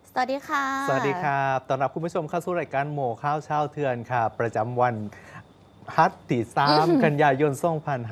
สวัสดีค่ะสวัสดีครับต้อนรับคุณผู้ชมเข้าสู่รายการโหมข้าวเช้าเทือนครับประจำวันฮัตที่3 กันยายน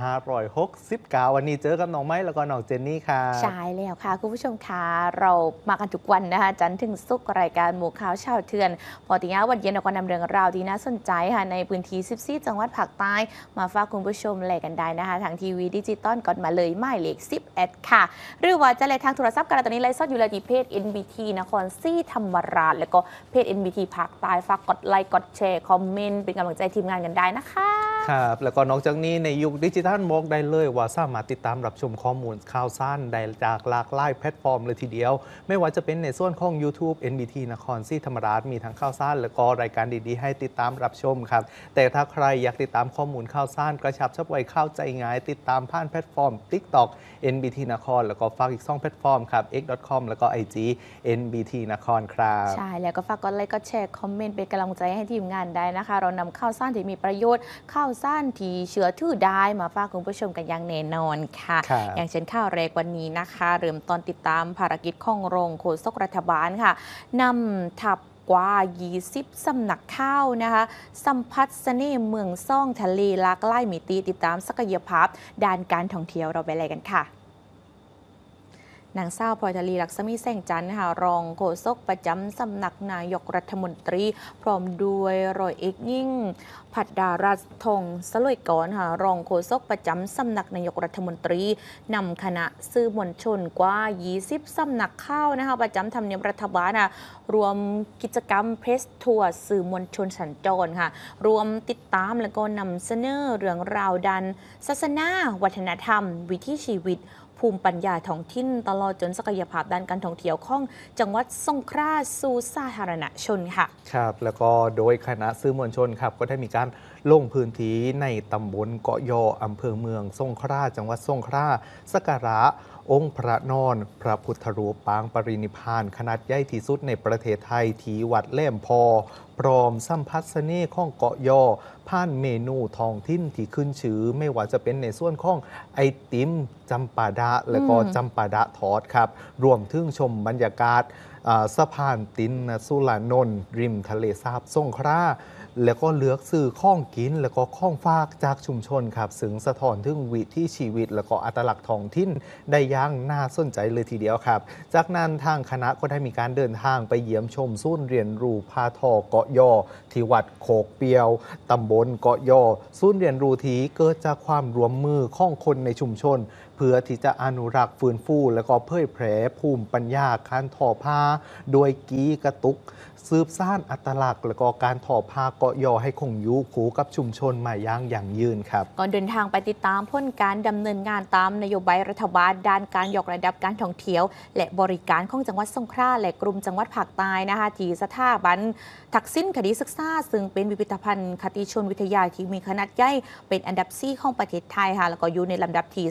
2569 วันนี้เจอกับน้องไม้แล้วก็น้องเจนนี่ครับใช่แล้วค่ะคุณผู้ชมคะเรามากันทุกวันนะคะจันทร์ถึงศุกร์รายการหมู่ข่าวเช้าเทือนพอตีนี้วันเย็นเราก็นำเรื่องราวที่น่าสนใจค่ะในพื้นที่14จังหวัดภาคใต้มาฝากคุณผู้ชมแลกกันได้นะคะทางทีวีดิจิตอลก่อนมาเลยหมายเลข11ค่ะหรือว่าจะเลยทางโทรศัพท์กันตอนนี้ไลฟ์สดอยู่เลยที่เพจ NBT นครศรีธรรมราชแล้วก็เพจ NBT ภาคใต้ฝากกดไลค์กดแชร์คอมเมนต์เป็นกำลังใจทีมงานกันได้นะคะครับแล้วก็นอกจากนี้ในยุคดิจิทัลบอกได้เลยว่าสามารถติดตามรับชมข้อมูลข่าวสารได้จากหลากหลายแพลตฟอร์มเลยทีเดียวไม่ว่าจะเป็นในส่วนของ YouTube NBT นครศรีธรรมราชมีทั้งข่าวสารแล้วก็รายการดีๆให้ติดตามรับชมครับแต่ถ้าใครอยากติดตามข้อมูลข่าวสารกระชับชับไวเข้าใจง่ายติดตามผ่านแพลตฟอร์ม TikTok NBT นครแล้วก็ฝากอีก2แพลตฟอร์มครับ x.com แล้วก็ IG NBT นครครับใช่แล้วก็ฝากกดไลค์กดแชร์คอมเมนต์เป็นกำลังใจให้ทีมงานได้นะคะเรานำข่าวสารที่มีประโยชน์ข่าวสารที่เชื่อถือได้มาฝากคุณผู้ชมกันอย่างแน่นอนค่ะอย่างเช่นข่าวแรกวันนี้นะคะเริ่มตอนติดตามภารกิจของโรงโฆษกรัฐบาลค่ะนำทัพกว่า20สำนักข่าวนะคะสัมผัสเสน่ห์เมืองซ่องทะเลหลากหลายมิติติดตามศักยภาพด้านการท่องเที่ยวเราไปเลยกันค่ะนางสาวพลอยทลีลักษมีแสงจันทร์ค่ะรองโฆษกประจำสำนักนายกรัฐมนตรีพร้อมด้วยร้อยเอกยิ่งผัดดารัตน์ธงสลวยกรค่ะรองโฆษกประจำสำนักนายกรัฐมนตรีนำคณะสื่อมวลชนกว่า20สำนักข่าวนะคะประจำทำเนียบรัฐบาลค่ะรวมกิจกรรมเพรสทัวร์สื่อมวลชนสัญจรค่ะรวมติดตามและก็นำเสนอเรื่องราวด้านศาสนาวัฒนธรรมวิถีชีวิตภูมิปัญญาท้องถิ่นตลอดจนศักยภาพด้านการท่องเที่ยวของจังหวัดสงขลาสู่สาธารณชนค่ะครับแล้วก็โดยคณะสื่อมวลชนครับก็ได้มีการลงพื้นที่ในตำบลเกาะยออำเภอเมืองสงขลาจังหวัดสงขลาสักการะองค์พระนอนพระพุทธรูปปางปรินิพพานขนาดใหญ่ที่สุดในประเทศไทยที่วัดแหลมพอพร้อมสัมผัสเสน่ห์ของเกาะยอผ่านเมนูทองทิ้นที่ขึ้นชื่อไม่ว่าจะเป็นในส่วนของไอติมจำปาดะและก็จำปาดะทอดครับรวมถึงชมบรรยากาศสะพานตินสุรานนท์ริมทะเลสาบสงขลาแล้วก็เลือกซื้อข้องกินแล้วก็ข้องฝากจากชุมชนครับซึ่งสะท้อนถึงวิถีชีวิตแล้วก็อัตลักษณ์ท้องถิ่นได้อย่างน่าสนใจเลยทีเดียวครับจากนั้นทางคณะก็ได้มีการเดินทางไปเยี่ยมชมศูนย์เรียนรู้พาทอเกาะยอที่วัดโคกเปียวตำบลเกาะยอศูนย์เรียนรู้ที่เกิดจากความร่วมมือของคนในชุมชนเพื่อที่จะอนุรักษ์ฟื้นฟูและก็เผยแพร่ภูมิปัญญาการทอผ้าโดยกีกระตุกสืบสานอัตลักษณ์และก็การทอผ้าเกาะยอให้คงอยู่คู่กับชุมชนมาอย่างยืนครับก่อนเดินทางไปติดตามพ้นการดำเนินงานตามนโยบายรัฐบาลด้านการยกระดับการท่องเที่ยวและบริการของจังหวัดสงขลาและกลุ่มจังหวัดภาคใต้นะคะที่สถาบันทักษิณคดีศึกษาซึ่งเป็นพิพิธภัณฑ์คติชนวิทยาที่มีขนาดใหญ่เป็นอันดับ4ของประเทศไทยค่ะแล้วก็อยู่ในลำดับที่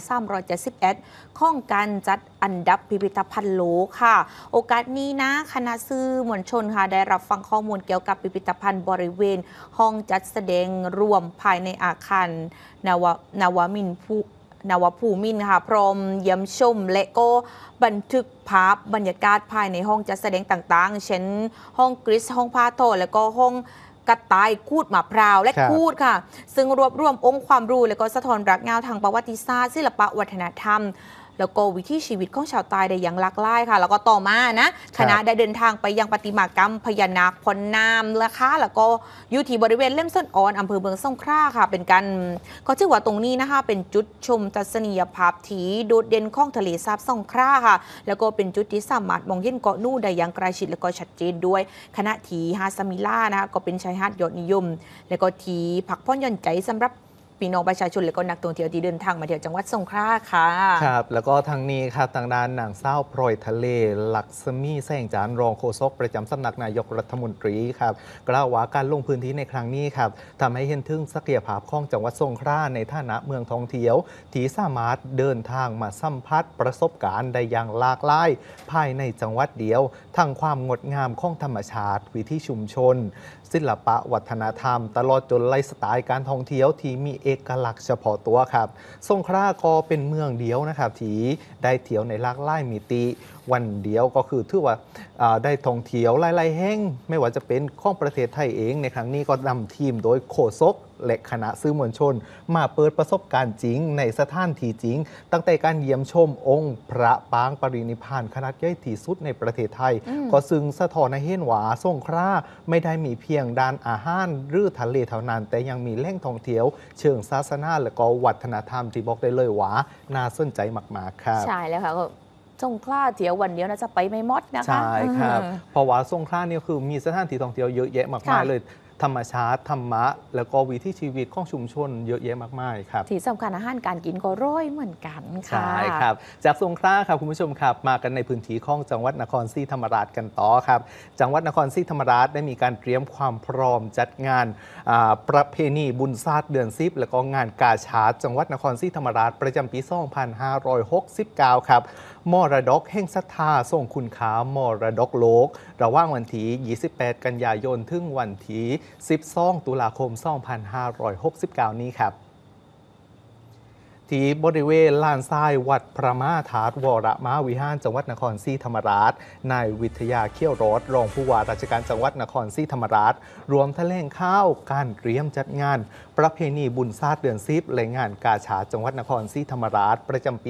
371ของการจัดอันดับพิพิธภัณฑ์โลกค่ะโอกาสนี้นะคณะสื่อมวลชนค่ะได้รับฟังข้อมูลเกี่ยวกับพิพิธภัณฑ์บริเวณห้องจัดแสดงรวมภายในอาคารนวภูมินทร์ค่ะพร้อมเยี่ยมชมและก็บันทึกภาพบรรยากาศภายในห้องจัดแสดงต่างๆเช่นห้องกริสห้องพาโทและก็ห้องกระต่ายคูดมะพร้าวและคูดค่ะซึ่งรวบรวมองค์ความรู้และก็สะท้อนรากเหง้าทางประวัติศาสตร์ศิลปะวัฒนธรรมแล้วก็วิถีชีวิตของชาวใต้ได้อย่างหลากหลายค่ะแล้วก็ต่อมานะคณะได้เดินทางไปยังประติมากรรมพญานาคพ่นน้ำนะคะแล้วก็อยู่ที่บริเวณเล่มส้นอ่อนอำเภอเมืองสงขลาค่ะเป็นการเขาชื่อว่าตรงนี้นะคะเป็นจุดชมทัศนียภาพที่โดดเด่นของทะเลสาบสงขลาค่ะแล้วก็เป็นจุดที่สามารถมองเห็นเกาะนู่ได้อย่างใกล้ชิดและก็ชัดเจนด้วยคณะที่ฮาซามิล่านะคะก็เป็นชายหาดยอดนิยมแล้วก็ที่พักผ่อนหย่อนใจสำหรับพี่น้องประชาชนและก็นักท่องเที่ยวที่เดินทางมาเที่ยวจังหวัดสงขลาค่ะครับแล้วก็ทางนี้ครับทางด้านนางสาวพลอยทะเลลักษมีแสงจันทร์รองโฆษกประจำสำนักนายกรัฐมนตรีครับกล่าวว่าการลงพื้นที่ในครั้งนี้ครับทำให้เห็นถึงศักยภาพของจังหวัดสงขลาในฐานะเมืองท่องเที่ยวที่สามารถเดินทางมาสัมผัสประสบการณ์ได้อย่างหลากหลายภายในจังหวัดเดียวทั้งความงดงามของธรรมชาติวิถีชุมชนศิลปะวัฒนธรรมตลอดจนไลฟ์สไตล์การท่องเที่ยวที่มีเอกลักษณ์เฉพาะตัวครับสงขลาก็เป็นเมืองเดียวนะครับที่ได้เที่ยวในหลากหลายมิติวันเดียวก็คือถือว่าได้ท่องเที่ยวหลายๆแห่งไม่ว่าจะเป็นของประเทศไทยเองในครั้งนี้ก็นำทีมโดยโฆษกและคณะสื่อมวลชนมาเปิดประสบการณ์จริงในสถานที่จริงตั้งแต่การเยี่ยมชมองค์พระปางปรินิพพานขนาดใหญ่ที่สุดในประเทศไทยก็ซึ่งสะท้อนให้เห็นว่าสงขลาไม่ได้มีเพียงด้านอาหารหรือทะเลเท่านั้นแต่ยังมีแหล่งท่องเที่ยวเชิงศาสนาและก็วัฒนธรรมที่บอกได้เลยว่าน่าสนใจมากๆครับใช่แล้วค่ะก็สงขลาเที่ยววันเดียวน่าจะไปไม่หมดนะคะใช่ครับเพราะว่าสงขลาเนี่ยคือมีสถานที่ท่องเที่ยวเยอะแยะมากมายเลยธรรมชาติธรรมะแล้วก็วิถีชีวิตของชุมชนเยอะแยะมากมายครับที่สำคัญอาหารการกินก็ร่อยเหมือนกันค่ะใช่ครับจากสงขลาครับคุณผู้ชมครับมากันในพื้นที่ของจังหวัดนครศรีธรรมราชกันต่อครับจังหวัดนครศรีธรรมราชได้มีการเตรียมความพร้อมจัดงานประเพณีบุญศาสตร์เดือน10แล้วก็งานกาชาดจังหวัดนครศรีธรรมราชประจำปี 2569 ครับมรดกแห่งศรัทธาทรงคุณค่ามรดกโลกระหว่างวันที่28 กันยายนถึงวันที่12 ตุลาคม 2569 นี้ครับที่บริเวณลานทรายวัดพระมาธาตุวรมหาวิหารจังหวัดนครศรีธรรมราชนายวิทยาเขี้ยวรถรองผู้ว่าราชการจังหวัดนครศรีธรรมราชรวมแถลงข่าวการเตรียมจัดงานประเพณีบุญศาสตร์เดือน10และงานกาชาดจังหวัดนครศรีธรรมราชประจำปี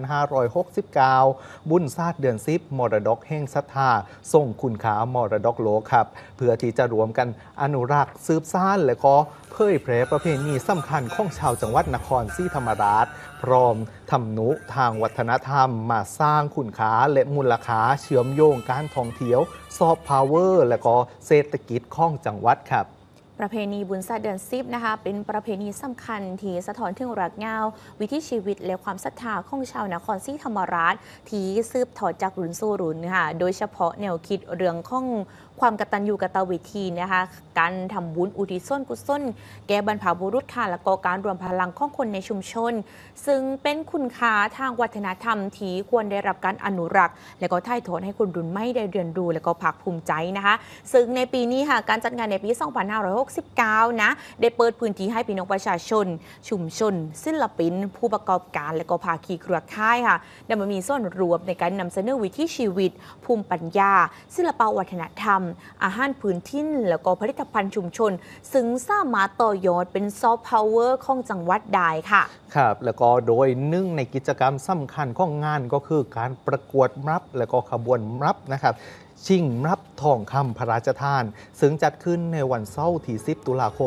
2569 บุญศาสตร์เดือน10มรดกแห่งศรัทธาทรงคุณค่ามรดกโลกครับเพื่อที่จะรวมกันอนุรักษ์สืบสานและก็เผยแพร่ประเพณีสำคัญของชาวจังหวัดนครศรีธรรมราชพร้อมทำนุทางวัฒนธรรมมาสร้างคุณค่าและมูลค่าเชื่อมโยงการท่องเที่ยวซอฟต์พาวเวอร์และก็เศรษฐกิจของจังหวัดครับประเพณีบุญศาสตร์เดือน10นะคะเป็นประเพณีสำคัญที่สะท้อนถึงรากเหง้าวิถีชีวิตและความศรัทธาของชาวนครศรีธรรมราชที่สืบทอดจากรุ่นสู่รุ่นค่ะโดยเฉพาะแนวคิดเรื่องของความกตัญญูกตเวทีนะคะการทำบุญอุทิศส่วนกุศลแก่บรรพบุรุษค่ะและก็การรวมพลังของคนในชุมชนซึ่งเป็นคุณค่าทางวัฒนธรรมที่ควรได้รับการอนุรักษ์และก็ถ่ายทอดให้คนรุ่นใหม่ได้เรียนรู้และก็ภาคภูมิใจนะคะซึ่งในปีนี้ค่ะการจัดงานในปี 2569 นะได้เปิดพื้นที่ให้พี่น้องประชาชนชุมชนศิลปินผู้ประกอบการและก็ภาคีเครือข่ายค่ะได้มามีส่วนรวมในการนำเสนอวิถีชีวิตภูมิปัญญาศิลปวัฒนธรรมอาหารพื้นถิ่นแล้วก็ผลิตภัณฑ์ชุมชนซึ่งสามารถต่อยอดเป็นซอฟต์พาวเวอร์ของจังหวัดได้ค่ะครับแล้วก็โดยหนึ่งในกิจกรรมสำคัญของงานก็คือการประกวดรับและก็ขบวนรับนะครับชิงรับทองคำพระราชทานซึ่งจัดขึ้นในวันเสาร์ที่10 ตุลาคม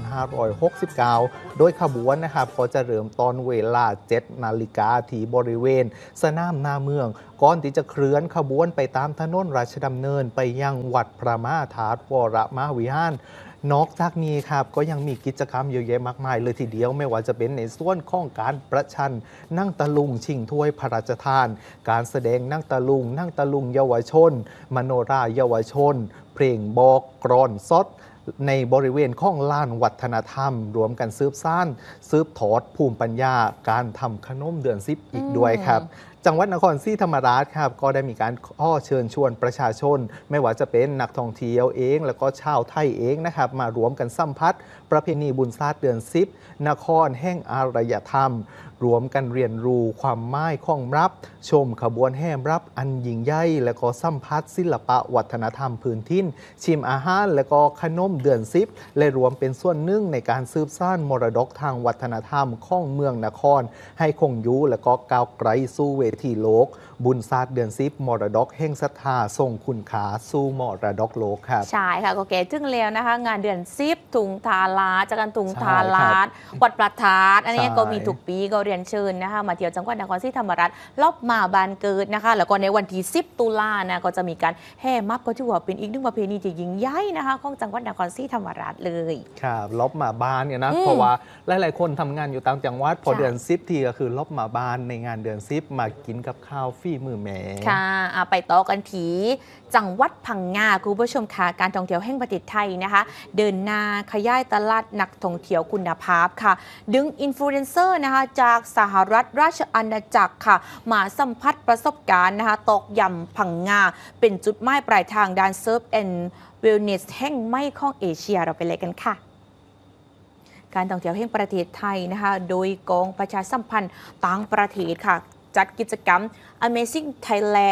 2569 โดยขบวนนะครับก็จะเริ่มตอนเวลา 7 นาฬิกาที่บริเวณสนามหน้าเมืองก่อนที่จะเคลื่อนขบวนไปตามถนนราชดำเนินไปยังวัดพระมาธาตุวรมหาวิหารนอกจากนี้ครับก็ยังมีกิจกรรมเยอะแยะมากมายเลยทีเดียวไม่ว่าจะเป็นในส่วนของการประชันนั่งตะลุงชิงถ้วยพระราชทานการแสดงนั่งตะลุงเยาวชนมโนราเยาวชนเพลงบอกกรอนสดในบริเวณของลานวัฒนธรรมรวมกันสืบทอดภูมิปัญญาการทำขนมเดือน10อีกด้วยครับจังหวัดนครศรีธรรมราชครับก็ได้มีการเชิญชวนประชาชนไม่ว่าจะเป็นนักท่องเที่ยวเองแล้วก็ชาวไทยเองนะครับมารวมกันสัมผัสประเพณีบุญศาสตร์เดือน10นครแห่งอารยธรรมรวมกันเรียนรู้ความหมายของรับชมขบวนแห่รับอันยิ่งใหญ่และก็สัมผัสศิลปะวัฒนธรรมพื้นถิ่นชิมอาหารและก็ขนมเดือน10และรวมเป็นส่วนหนึ่งในการสืบสานมรดกทางวัฒนธรรมของเมืองนครให้คงอยู่และก็ก้าวไกลสู่เวทีโลกบุญศาสตร์เดือน10มรดกแห่งศรัทธาทรงคุณค่าสู่มรดกโลกครับใช่ค่ะก็แก่ถึงแล้วนะคะงานเดือน10ถุงทาลาจากการถุงทาลาดวัดประทาดอันนี้ก็มีทุกปีก็เรียนเชิญนะคะมาเที่ยวจังหวัดนครศรีธรรมราชรอบมาบานเกิดนะคะแล้วก็ในวันที่10 ตุลานะก็จะมีการแห่มับก็ถือว่าเป็นอีกหนึ่งประเพณีที่ยิ่งใหญ่นะคะของจังหวัดนครศรีธรรมราชเลยครับรอบมาบานเนี่ยนะเพราะว่าหลายๆคนทำงานอยู่ต่างจังหวัดพอเดือน10ทีก็คือรอบมาบานในงานเดือน10มากินกับข้าวฝีมือแม่ค่ะไปต่อกันทีจังหวัดพังงาคุณผู้ชมค่ะการท่องเที่ยวแห่งประเทศไทยนะคะเดินหน้าขยายตลาดนักท่องเที่ยวคุณภาพค่ะดึงอินฟลูเอนเซอร์นะคะจากสหรัฐราชอาณาจักรค่ะมาสัมผัสประสบการณ์นะคะตอกย่ำพังงาเป็นจุดหมายปลายทางด้านเซิร์ฟแอนด์เวลเนสแห่งไม่ของเอเชียเราไปเลยกันค่ะการท่องเที่ยวแห่งประเทศไทยนะคะโดยกองประชาสัมพันธ์ต่างประเทศค่ะจัดกิจกรรม Amazing Thailand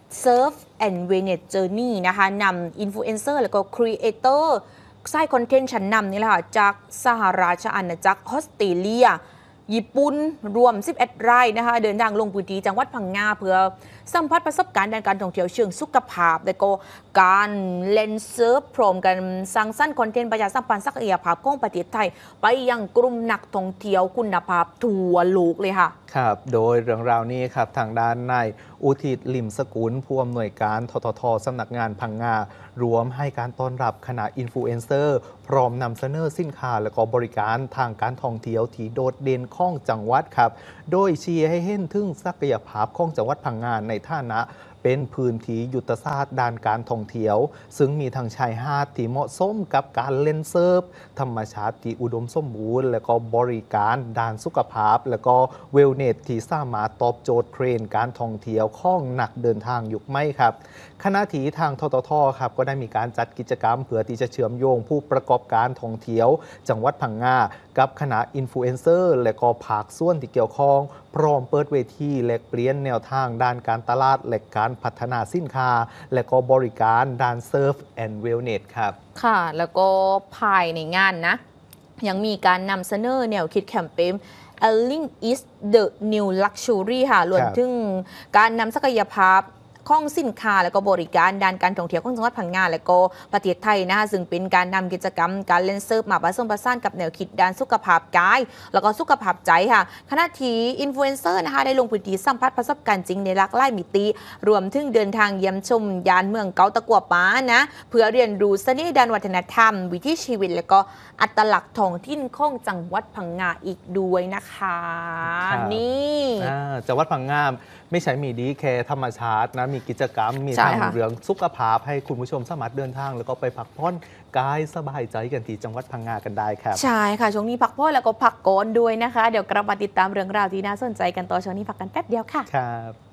Surf and Wellness Journey นะคะนำอินฟลูเอนเซอร์แล้วก็ครีเอเตอร์สร้างคอนเทนต์ชั้นนำนี่แหละค่ะจากสหราชอาณาจักรออสเตรเลียญี่ปุ่นรวม 11 รายนะคะเดินทางลงพื้นที่จังหวัดพังงาเพื่อสัมผัสประสบการณ์ด้านการท่องเที่ยวเชิงสุขภาพและก็การเล่นเซิร์ฟพร้อมกันสร้างสรรค์คอนเทนต์ประชาสัมพันธ์ศักยภาพของประเทศไทยไปยังกลุ่มนักท่องเที่ยวคุณภาพทั่วโลกเลยค่ะครับโดยเรื่องราวนี้ครับทางด้านนายอุทิศลิมสกุลผู้อำนวยการทททสำนักงานพังงารวมให้การต้อนรับคณะอินฟลูเอนเซอร์พร้อมนำเสนอสินค้าและก็บริการทางการท่องเที่ยวที่โดดเด่นของจังหวัดครับโดยชี้ให้เห็นถึงศักยภาพของจังหวัดพังงาในฐานะเป็นพื้นที่ยุทธศาสตร์ด้านการท่องเที่ยวซึ่งมีทั้งชายหาดที่เหมาะสมกับการเล่นเซิร์ฟธรรมชาติที่อุดมสมบูรณ์และก็บริการด้านสุขภาพและก็เวลเนสที่สามารถตอบโจทย์เทรนด์การท่องเที่ยวของนักเดินทางยุคใหม่ครับคณะที่ทางทททครับก็ได้มีการจัดกิจกรรมเพื่อที่จะเชื่อมโยงผู้ประกอบการท่องเที่ยวจังหวัดพังงากับคณะอินฟลูเอนเซอร์และก็ภาคส่วนที่เกี่ยวข้องพร้อมเปิดเวทีแลกเปลี่ยนแนวทางด้านการตลาดและการพัฒนาสินค้าและก็บริการด้านเซิร์ฟแอนด์เวลเนสครับค่ะแล้วก็ภายในงานนะยังมีการนำเสนอแนวคิดแคมเปญ Alling is the new luxury ค่ะรวมถึงการนำศักยภาพของสินค้าและก็บริการด้านการท่องเที่ยวของจังหวัดพังงาและก็ประเทศไทยนะคะซึ่งเป็นการนำกิจกรรมการเล่นเซิร์ฟมาผสมผสานกับแนวคิดด้านสุขภาพกายแล้วก็สุขภาพใจค่ะขณะที่อินฟลูเอนเซอร์นะคะได้ลงพื้นที่สัมผัสประสบการณ์จริงในหลากหลายมิติรวมถึงเดินทางเยี่ยมชมยานเมืองเกาตะกั่วป้านะเพื่อเรียนรู้เสน่ห์ด้านวัฒนธรรมวิถีชีวิตและก็อัตลักษณ์ท้องถิ่นของจังหวัดพังงาอีกด้วยนะคะนี่จังหวัดพังงาไม่ใช่มีดีแค่ธรรมชาตินะมีกิจกรรมมีทางเรื่องสุขภาพให้คุณผู้ชมสามารถเดินทางแล้วก็ไปพักผ่อนกายสบายใจกันที่จังหวัดพังงากันได้ครับใช่ค่ะช่วงนี้พักผ่อนแล้วก็พักก่อนด้วยนะคะเดี๋ยวกลับมาติดตามเรื่องราวที่น่าสนใจกันต่อช่วงนี้พักกันแป๊บเดียวค่ะครับ